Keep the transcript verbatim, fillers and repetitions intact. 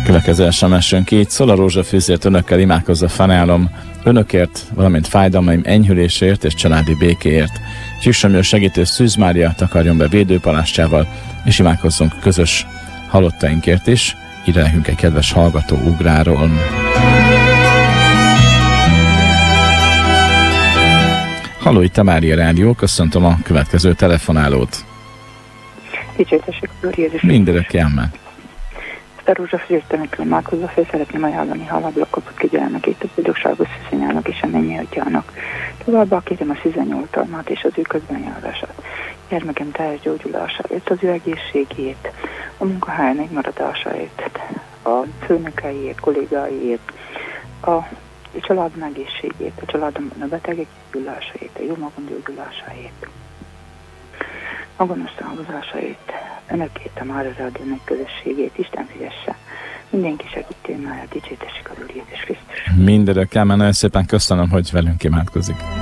Következő es em es-ünk így szól: a rózsafűzért önökkel imádkozva fennállom önökért, valamint fájdalmaim enyhülésért és családi békéért. Csíksomjól segítő Szűz Mária takarjon be védőpalástjával, és imádkozzunk közös halottainkért is. Ide nekünk egy kedves hallgató Ugráról. Halló, itt a Mária Rádió, köszöntöm a következő telefonálót. Dicsértessék az Úr Jézus. Mindörökké amen. Ezt a rózsafűzértenekkel imádkozva fel szeretném ajánlani halablak kapott kegyelmekét a boldogságos szűzényának és a mennyi atyának. Továbbá kérem a szűzenyoltalmat és az ő közbenjárását. Gyermekem teljes gyógyulásáért, az ő egészségét, a munkahely megmaradásáért, a főnökeiért, kollégáiért, a családom egészségét, a családomban a betegek gyógyulásáért, a jó magam gyógyulásáért, a gonosz távozásáért, önökét, a Mária Rádiónak közösségét, Isten fizesse. Mindenki segítőmáját, dicsértessék az Úr Jézus Krisztus. Mindörökké amen. Nagyon szépen köszönöm, hogy velünk imádkozik.